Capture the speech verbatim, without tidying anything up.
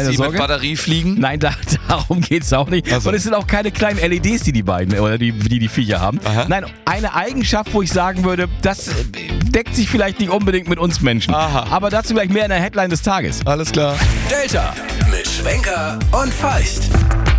keine sie Sorge. mit Batterie fliegen? Nein, da, darum geht's auch nicht. Also. Und es sind auch keine kleinen L E Ds, die die beiden, oder die die, die Viecher haben. Aha. Nein, eine Eigenschaft, wo ich sagen würde, das äh, deckt sich vielleicht nicht unbedingt mit uns Menschen. Aha. Aber dazu gleich mehr in der Headline des Tages. Alles klar. Delta mit Schwenker und Feist.